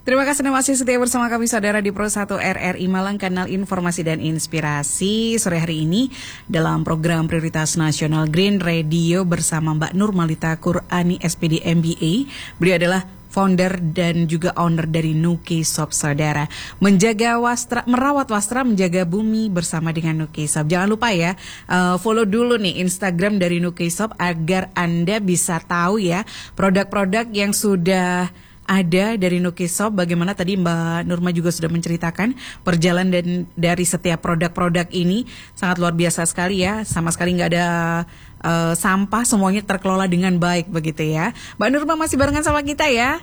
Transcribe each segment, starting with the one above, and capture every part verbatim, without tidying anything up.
Terima kasih masih setia bersama kami saudara di Pro satu R R I Malang, kanal informasi dan inspirasi. Sore hari ini dalam program Prioritas Nasional Green Radio bersama Mbak Nurmalita Qurani S P D M B A. Beliau adalah founder dan juga owner dari Nukisop, saudara. Menjaga wastra, merawat wastra, menjaga bumi bersama dengan Nukisop. Jangan lupa ya, uh, follow dulu nih Instagram dari Nukisop agar Anda bisa tahu ya produk-produk yang sudah ada dari Nukisop. Bagaimana tadi Mbak Nurma juga sudah menceritakan perjalanan dan dari setiap produk-produk ini sangat luar biasa sekali ya. Sama sekali nggak ada uh, sampah, semuanya terkelola dengan baik begitu ya. Mbak Nurma masih barengan sama kita ya?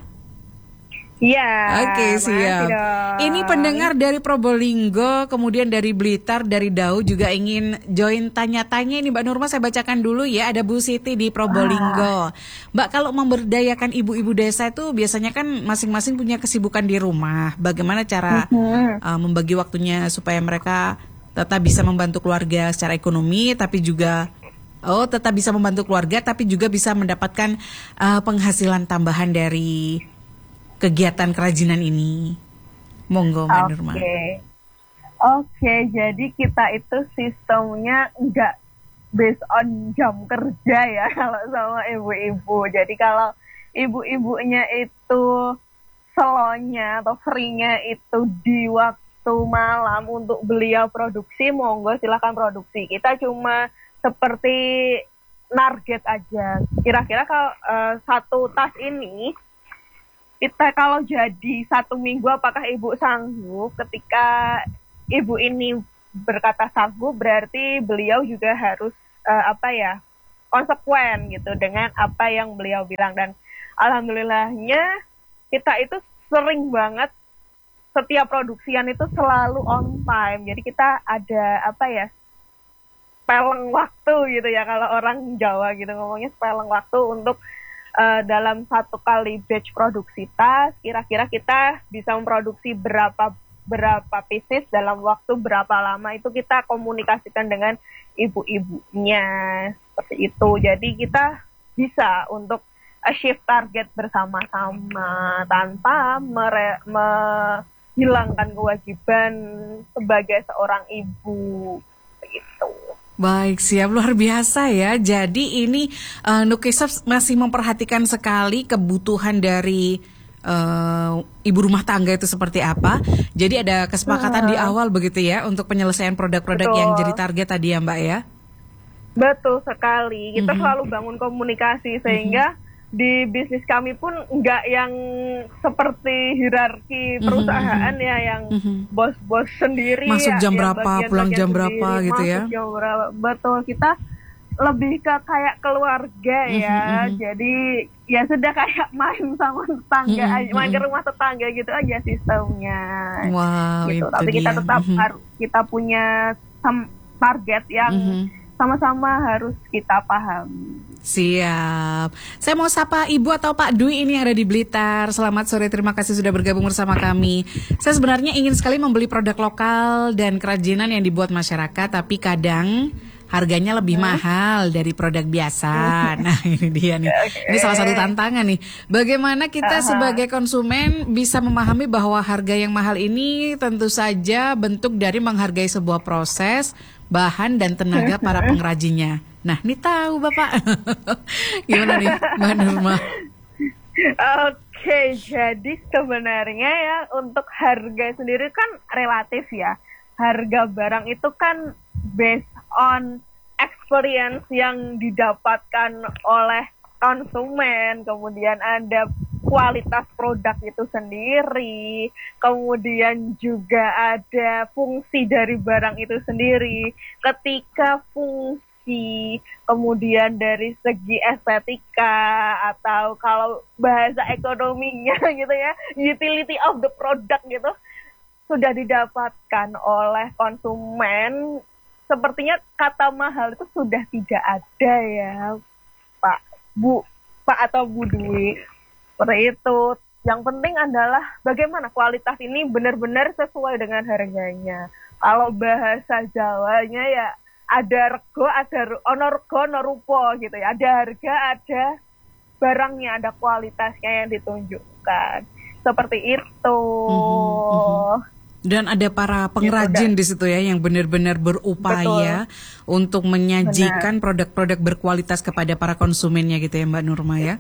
Iya. Oke, siap. Ini pendengar dari Probolinggo, kemudian dari Blitar, dari Dau juga ingin join tanya-tanya. Ini Mbak Nurma saya bacakan dulu ya. Ada Bu Siti di Probolinggo. Ah. Mbak, kalau memberdayakan ibu-ibu desa itu biasanya kan masing-masing punya kesibukan di rumah. Bagaimana cara uh-huh. uh, membagi waktunya supaya mereka tetap bisa membantu keluarga secara ekonomi, tapi juga oh tetap bisa membantu keluarga, tapi juga bisa mendapatkan uh, penghasilan tambahan dari kegiatan kerajinan ini. Monggo Mbak Nurma. Oke, Oke, jadi kita itu sistemnya enggak based on jam kerja ya kalau sama ibu-ibu. Jadi kalau ibu-ibunya itu slownya atau free-nya itu di waktu malam untuk beliau produksi, monggo silakan produksi. Kita cuma seperti target aja. Kira-kira kalau uh, satu tas ini kita kalau jadi satu minggu apakah ibu sanggup? Ketika ibu ini berkata sanggup, berarti beliau juga harus uh, apa ya konsekuen gitu dengan apa yang beliau bilang. Dan alhamdulillahnya kita itu sering banget setiap produksian itu selalu on time. Jadi kita ada apa ya spelling waktu gitu ya, kalau orang Jawa gitu ngomongnya spelling waktu untuk Uh, dalam satu kali batch produksi tas, kira-kira kita bisa memproduksi berapa berapa pieces dalam waktu berapa lama, itu kita komunikasikan dengan ibu-ibunya seperti itu. Jadi kita bisa untuk achieve target bersama-sama tanpa mere- menghilangkan kewajiban sebagai seorang ibu begitu. Baik, siap, luar biasa ya. Jadi ini uh, Nukisop masih memperhatikan sekali kebutuhan dari uh, ibu rumah tangga itu seperti apa. Jadi ada kesepakatan uh. di awal begitu ya untuk penyelesaian produk-produk Betul. yang jadi target tadi ya Mbak ya. Betul sekali. Kita mm-hmm. selalu bangun komunikasi sehingga mm-hmm. di bisnis kami pun enggak yang seperti hierarki perusahaan mm-hmm. ya yang mm-hmm. bos-bos sendiri masuk jam ya, berapa, pulang jam sendiri, berapa gitu ya. Jam berapa. Betul, kita lebih ke kayak keluarga ya. Mm-hmm. Jadi ya sudah kayak main sama tetangga, mm-hmm. main ke rumah tetangga gitu aja sistemnya. Wow, gitu. itu Tapi dia. kita tetap mm-hmm. harus kita punya target yang mm-hmm. sama-sama harus kita pahami. Siap. Saya mau sapa Ibu atau Pak Dwi ini yang ada di Blitar. Selamat sore, terima kasih sudah bergabung bersama kami. Saya sebenarnya ingin sekali membeli produk lokal dan kerajinan yang dibuat masyarakat, tapi kadang harganya lebih hmm? mahal dari produk biasa. Nah ini dia nih. Ini salah satu tantangan nih. Bagaimana kita uh-huh. sebagai konsumen bisa memahami bahwa harga yang mahal ini tentu saja bentuk dari menghargai sebuah proses, bahan dan tenaga para pengrajinnya. Nah, ini tahu Bapak. Gimana nih Mbak Nurma? Oke, jadi sebenarnya ya untuk harga sendiri kan relatif ya. Harga barang itu kan based on experience yang didapatkan oleh konsumen, kemudian ada kualitas produk itu sendiri, kemudian juga ada fungsi dari barang itu sendiri. Ketika fungsi kemudian dari segi estetika atau kalau bahasa ekonominya gitu ya, utility of the product gitu sudah didapatkan oleh konsumen, sepertinya kata mahal itu sudah tidak ada ya Pak, Bu, Pak atau Bu Dwi. Seperti itu. Yang penting adalah bagaimana kualitas ini benar-benar sesuai dengan harganya. Kalau bahasa Jawanya ya ada rego, ada ono rego, ono rupo gitu ya. Ada harga, ada barangnya, ada kualitasnya yang ditunjukkan. seperti itu. Mhm, mhm. Dan ada para pengrajin Gitu, di situ ya yang benar-benar berupaya betul. untuk menyajikan Benar. produk-produk berkualitas kepada para konsumennya gitu ya Mbak Nurma ya.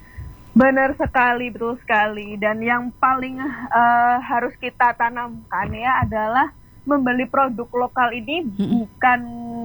Benar sekali, betul sekali. Dan yang paling eh, harus kita tanamkan ya adalah membeli produk lokal ini Mhm, bukan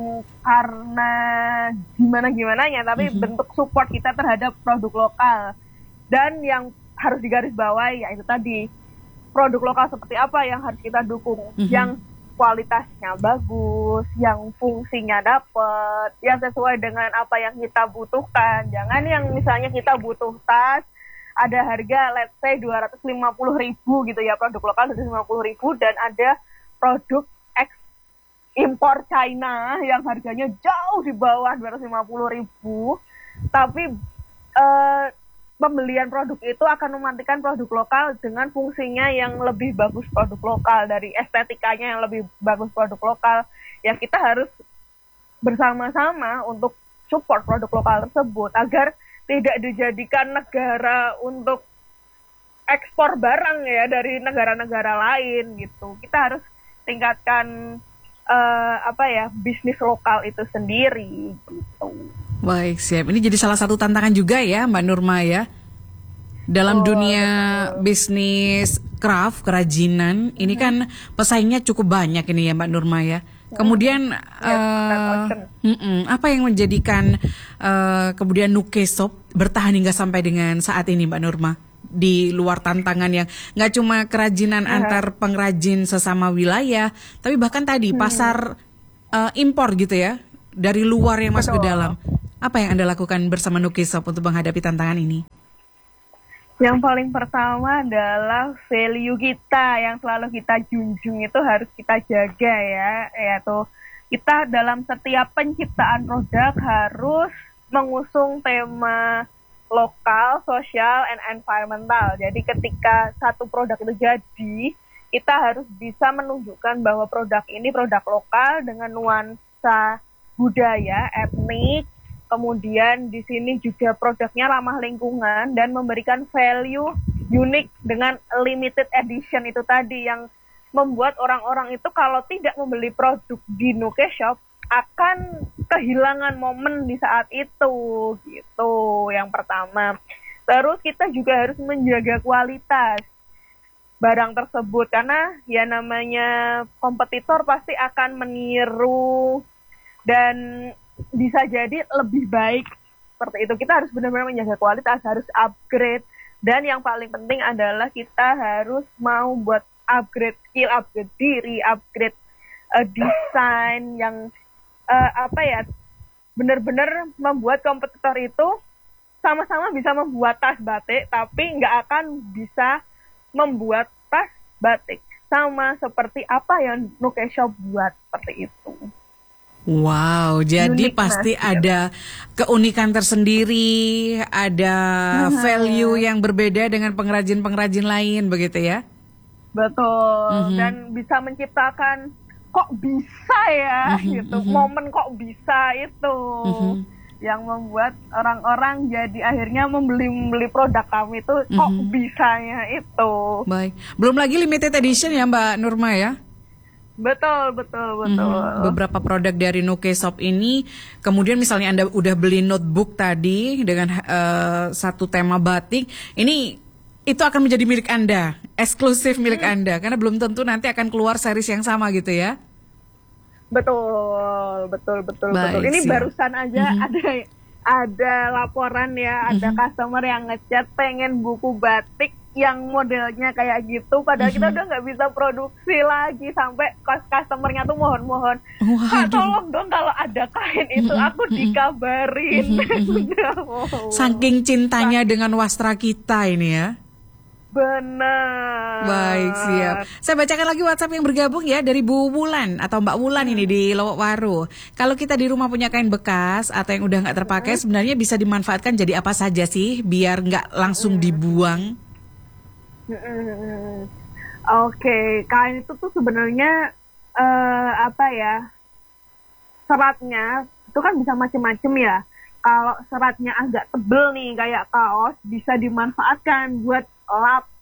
karena gimana-gimana ya, tapi mhm, bentuk support kita terhadap produk lokal. Dan yang harus digarisbawahi yaitu tadi, produk lokal seperti apa yang harus kita dukung, mhm. yang kualitasnya bagus, yang fungsinya dapat, yang sesuai dengan apa yang kita butuhkan. Jangan yang misalnya kita butuh tas, ada harga let's say dua ratus lima puluh ribu gitu ya, produk lokal dua ratus lima puluh ribu, dan ada produk eks impor China yang harganya jauh di bawah dua ratus lima puluh ribu, tapi eh, pembelian produk itu akan memantikan produk lokal dengan fungsinya yang lebih bagus produk lokal, dari estetikanya yang lebih bagus produk lokal. Ya kita harus bersama-sama untuk support produk lokal tersebut agar tidak dijadikan negara untuk ekspor barang ya dari negara-negara lain gitu. Kita harus tingkatkan eh, apa ya, bisnis lokal itu sendiri gitu. Baik, siap. Ini jadi salah satu tantangan juga ya Mbak Nurma ya. Dalam Betul, dunia betul. bisnis craft, kerajinan, ini kan pesaingnya cukup banyak ini ya Mbak Nurma ya. Kemudian Yes, that eh, option. mm-mm, apa yang menjadikan eh, kemudian Nukesop bertahan hingga sampai dengan saat ini Mbak Nurma? Di luar tantangan yang nggak cuma kerajinan Aha. antar pengrajin sesama wilayah, tapi bahkan tadi pasar eh, impor gitu ya, dari luar yang masuk ke Betul. dalam. Apa yang Anda lakukan bersama Nukesop untuk menghadapi tantangan ini? Yang paling pertama adalah value kita yang selalu kita junjung itu harus kita jaga ya, yaitu kita dalam setiap penciptaan produk harus mengusung tema lokal, sosial, and environmental. Jadi ketika satu produk itu jadi, kita harus bisa menunjukkan bahwa produk ini produk lokal dengan nuansa budaya, etnik. Kemudian di sini juga produknya ramah lingkungan dan memberikan value unik dengan limited edition itu tadi, yang membuat orang-orang itu kalau tidak membeli produk di Nukeshop akan kehilangan momen di saat itu gitu. Yang pertama. Terus kita juga harus menjaga kualitas barang tersebut, karena ya namanya kompetitor pasti akan meniru dan bisa jadi lebih baik seperti itu. Kita harus benar-benar menjaga kualitas, harus upgrade, dan yang paling penting adalah kita harus mau buat upgrade skill, upgrade diri, upgrade uh, desain yang uh, apa ya, benar-benar membuat kompetitor itu sama-sama bisa membuat tas batik, tapi nggak akan bisa membuat tas batik sama seperti apa yang Nukeshop buat, seperti itu. Wow, jadi Uniqueness, pasti ya. ada keunikan tersendiri, ada value yang berbeda dengan pengrajin-pengrajin lain, begitu ya? Betul, Mhm. dan bisa menciptakan kok bisa ya Mhm, gitu, mhm. momen kok bisa itu Mhm. yang membuat orang-orang jadi akhirnya membeli-membeli produk kami itu kok Mhm. bisanya itu. Baik, belum lagi limited edition ya Mbak Nurma ya? Betul, betul, betul. Mhm. Beberapa produk dari Nukesop ini, kemudian misalnya Anda udah beli notebook tadi dengan eh, satu tema batik, ini itu akan menjadi milik Anda, eksklusif milik Anda, karena belum tentu nanti akan keluar series yang sama gitu ya? Betul, betul, betul, Baik, betul. Ini siap. barusan aja Mhm. ada ada laporan ya, ada customer yang ngechat pengen buku batik yang modelnya kayak gitu, padahal kita udah nggak bisa produksi lagi, sampai kos- customernya tuh mohon-mohon, Kak Waduh. tolong dong kalau ada kain itu aku dikabarin. Udah mau. Saking cintanya dengan wastra kita ini ya. Benar. Baik, siap. Saya bacakan lagi WhatsApp yang bergabung ya dari Bu Wulan atau Mbak Wulan ini di Lowokwaru. Kalau kita di rumah punya kain bekas atau yang udah nggak terpakai, sebenarnya bisa dimanfaatkan jadi apa saja sih biar nggak langsung dibuang? Mm-mm. Oke, kain itu tuh sebenarnya eh, apa ya, seratnya itu kan bisa macam-macam ya. Kalau seratnya agak tebel nih kayak kaos, bisa dimanfaatkan buat lap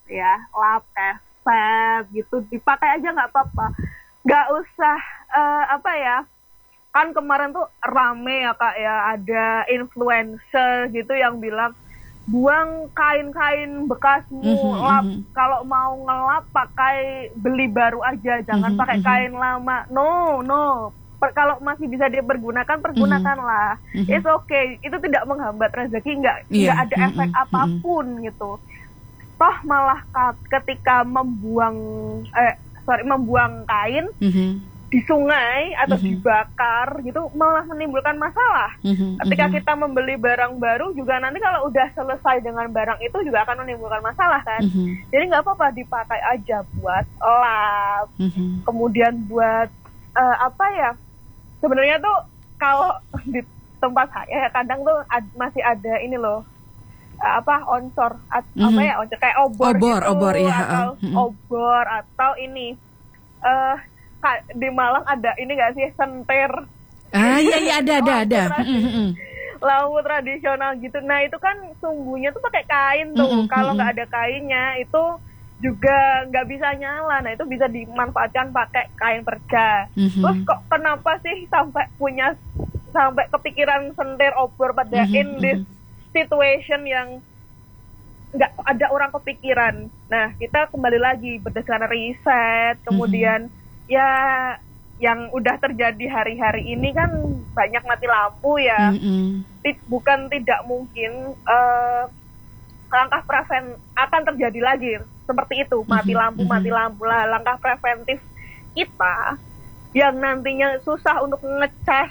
ya, lap, keset gitu, dipakai aja nggak apa-apa. Nggak usah uh, apa ya, kan kemarin tuh rame ya Kak ya, ada influencer gitu yang bilang buang kain-kain bekasmu, Mhm, lap, mhm. kalau mau ngelap pakai beli baru aja, jangan Mhm, pakai mhm. kain lama. No, no. Per- kalau masih bisa dipergunakan, pergunakanlah. Mhm. It's okay. Itu tidak menghambat rezeki, nggak nggak Iya. ada Mhm, efek mhm. apapun gitu. Toh malah ka- ketika membuang eh sorry membuang kain Mhm. di sungai atau Mhm. dibakar gitu malah menimbulkan masalah. Mhm, Ketika mhm. kita membeli barang baru juga nanti kalau udah selesai dengan barang itu juga akan menimbulkan masalah kan. Mhm. Jadi nggak apa-apa dipakai aja buat lap, Mhm. kemudian buat eh, apa ya? Sebenarnya tuh kalau di tempat saya kadang tuh ad- masih ada ini loh, eh, apa onsor at- apa Mhm. ya onsor kayak obor, Obor, gitu obor, iya, atau heeh. Mhm. obor atau ini eh ka- di Malang ada ini nggak sih sentir, Ah, iya, iya, ada, ada, lampu ada. tradi- Mhm, mhm. lampu tradisional gitu. Nah itu kan sumbunya tuh pakai kain tuh. Mhm, Kalau mhm. nggak ada kainnya itu juga nggak bisa nyala. Nah itu bisa dimanfaatkan pakai kain perca. Mhm. Terus kok kenapa sih sampai punya sampai kepikiran sentir obor pada Mhm, in this mhm. situation yang nggak ada orang kepikiran. Nah kita kembali lagi berdasarkan riset, kemudian ya yang udah terjadi hari-hari ini kan banyak mati lampu ya. Mhm. Ti- bukan tidak mungkin eh, langkah preven akan terjadi lagi seperti itu, mati Mhm, lampu mhm. mati lampu lah. Langkah preventif kita yang nantinya susah untuk ngecas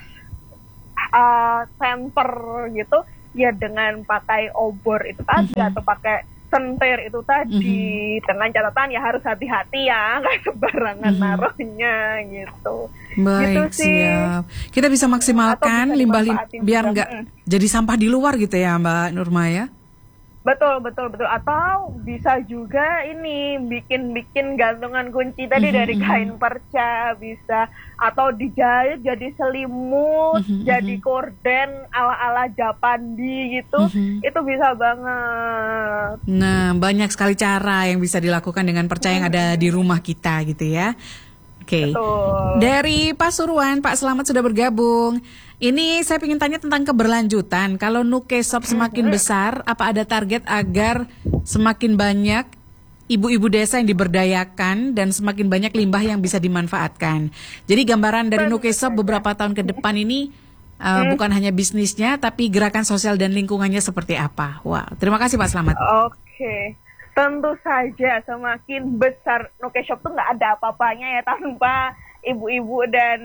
uh, senter gitu ya dengan pakai obor itu tadi, Mhm. atau pakai sentir itu tadi, dengan catatan ya harus hati-hati ya nggak sembarangan Mhm. naruhnya gitu. Baik, Gitu sih. siap. Kita bisa Atau maksimalkan bisa limbah lim- dimanfaatin biar juga. nggak Mm. jadi sampah di luar gitu ya, Mbak Nurma ya. Betul, betul, betul. Atau bisa juga ini bikin-bikin gantungan kunci tadi Mhm, dari mhm. kain perca bisa, atau dijahit jadi selimut, Mhm, jadi mhm. korden ala-ala Japandi gitu. Mhm. Itu bisa banget. Nah, banyak sekali cara yang bisa dilakukan dengan perca yang ada di rumah kita gitu ya. Oke. Betul. Dari Pasuruan, Pak Selamat sudah bergabung. Ini saya ingin tanya tentang keberlanjutan. Kalau Nukesop semakin besar, apa ada target agar semakin banyak ibu-ibu desa yang diberdayakan dan semakin banyak limbah yang bisa dimanfaatkan? Jadi gambaran dari Tentu Nukesop saja. beberapa tahun ke depan ini uh, bukan hanya bisnisnya, tapi gerakan sosial dan lingkungannya seperti apa? Wah, terima kasih Pak Selamat. Oke. Tentu saja semakin besar Nukesop tuh nggak ada apa-apanya ya tanpa ibu-ibu dan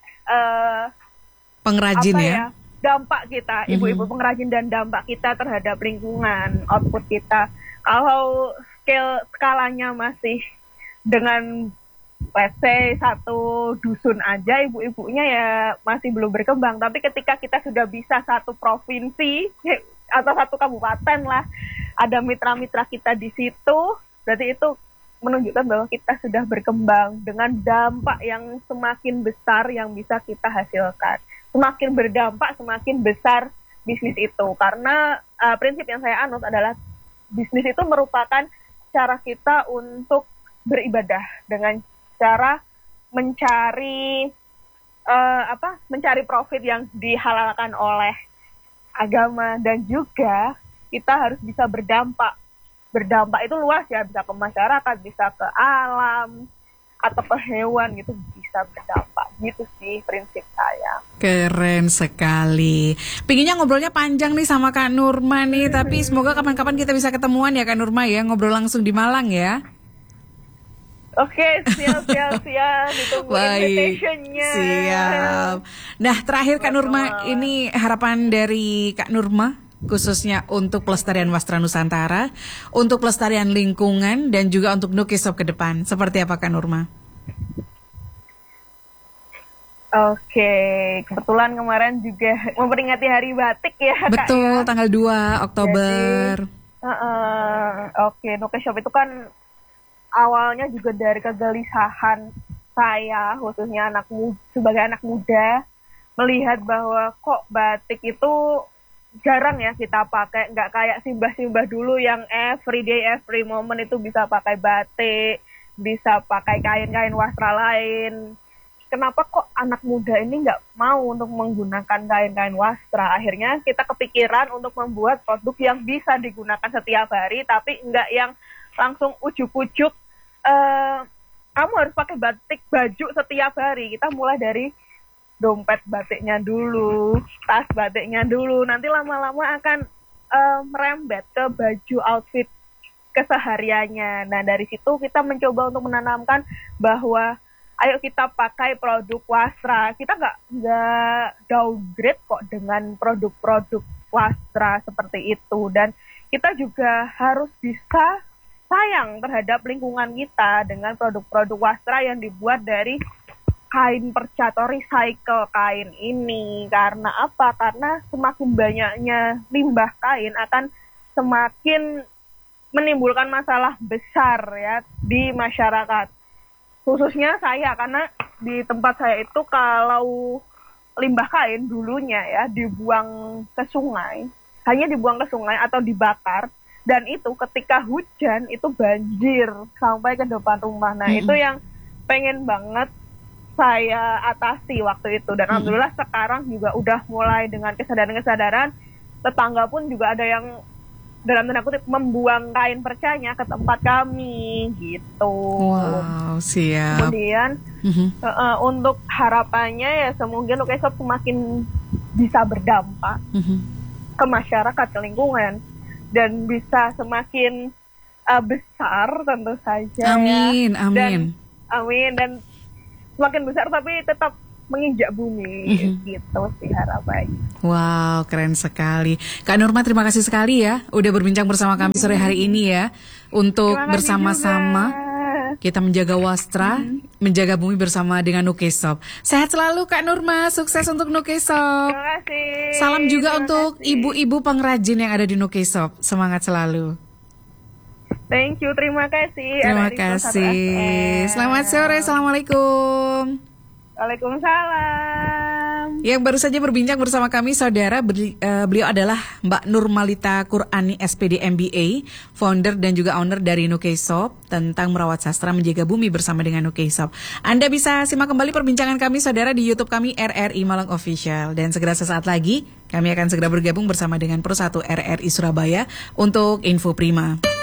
eh, Pengrajin apa ya. ya, dampak kita, ibu-ibu pengrajin dan dampak kita terhadap lingkungan, output kita. Kalau scale skalanya masih dengan let's say satu dusun aja, ibu-ibunya ya masih belum berkembang. Tapi ketika kita sudah bisa satu provinsi atau satu kabupaten lah, ada mitra-mitra kita di situ, berarti itu menunjukkan bahwa kita sudah berkembang dengan dampak yang semakin besar yang bisa kita hasilkan. Semakin berdampak, semakin besar bisnis itu. Karena uh, prinsip yang saya anut adalah bisnis itu merupakan cara kita untuk beribadah dengan cara mencari uh, apa? mencari profit yang dihalalkan oleh agama, dan juga kita harus bisa berdampak. Berdampak itu luas ya, bisa ke masyarakat, bisa ke alam, atau ke hewan gitu, bisa berdampak. Gitu sih prinsip saya. Keren sekali. Pinginnya ngobrolnya panjang nih sama Kak Nurma nih, tapi semoga kapan-kapan kita bisa ketemuan ya Kak Nurma ya, ngobrol langsung di Malang ya. Oke, siap, siap, siap. Ditunggu invitation-nya. Siap. Nah, terakhir Kak Nurma, Betul. ini harapan dari Kak Nurma khususnya untuk pelestarian wastra Nusantara, untuk pelestarian lingkungan, dan juga untuk Nukesop ke depan. Seperti apa Kak Nurma? Oke, kebetulan kemarin juga memperingati Hari Batik ya, Betul, Kak, ya. tanggal dua Oktober. Jadi, uh, uh, oke, Nukesop itu kan awalnya juga dari kegelisahan saya, khususnya anak muda, sebagai anak muda, melihat bahwa kok batik itu jarang ya kita pakai, nggak kayak simbah-simbah dulu yang every day, every moment itu bisa pakai batik, bisa pakai kain-kain wastra lain. Kenapa kok anak muda ini nggak mau untuk menggunakan kain-kain wastra? Akhirnya kita kepikiran untuk membuat produk yang bisa digunakan setiap hari, tapi nggak yang langsung ujuk-ujuk, uh, kamu harus pakai batik baju setiap hari. Kita mulai dari dompet batiknya dulu, tas batiknya dulu, nanti lama-lama akan uh, merembet ke baju outfit kesehariannya. Nah, dari situ kita mencoba untuk menanamkan bahwa ayo kita pakai produk wastra. Kita nggak nggak downgrade kok dengan produk-produk wastra seperti itu. Dan kita juga harus bisa sayang terhadap lingkungan kita dengan produk-produk wastra yang dibuat dari kain perca atau recycle kain ini. Karena apa? Karena semakin banyaknya limbah kain akan semakin menimbulkan masalah besar ya di masyarakat. Khususnya saya, karena di tempat saya itu kalau limbah kain dulunya ya dibuang ke sungai, hanya dibuang ke sungai atau dibakar, dan itu ketika hujan itu banjir sampai ke depan rumah. Nah, mm-hmm. itu yang pengen banget saya atasi waktu itu. Dan mm-hmm. alhamdulillah sekarang juga udah mulai dengan kesadaran-kesadaran, tetangga pun juga ada yang dalam tanda kutip membuang kain percanya ke tempat kami gitu. Wow, siap. Kemudian mm-hmm. uh, uh, untuk harapannya ya semoga Nukesop semakin bisa berdampak mm-hmm. ke masyarakat, ke lingkungan, dan bisa semakin uh, besar tentu saja. Amin, ya. amin. Dan, amin dan semakin besar tapi tetap menginjak bumi, mm-hmm. gitu sih harapannya. Wow, keren sekali. Kak Nurma, terima kasih sekali ya udah berbincang bersama kami sore hari ini ya, untuk bersama-sama juga kita menjaga wastra, mm-hmm. menjaga bumi bersama dengan Nukesop. Sehat selalu Kak Nurma, sukses untuk Nukesop. Terima kasih. Salam juga terima untuk kasih. Ibu-ibu pengrajin yang ada di Nukesop. Semangat selalu. Thank you, terima kasih. Terima kasih. Selamat sore, assalamualaikum. Waalaikumsalam. Yang baru saja berbincang bersama kami saudara, beli, uh, beliau adalah Mbak Nurmalita Qur'ani S P D M B A, founder dan juga owner dari Nukesop, tentang merawat sastra menjaga bumi bersama dengan Nukesop. Anda bisa simak kembali perbincangan kami saudara di YouTube kami R R I Malang Official, dan segera sesaat lagi kami akan segera bergabung bersama dengan Persatu R R I Surabaya untuk Info Prima.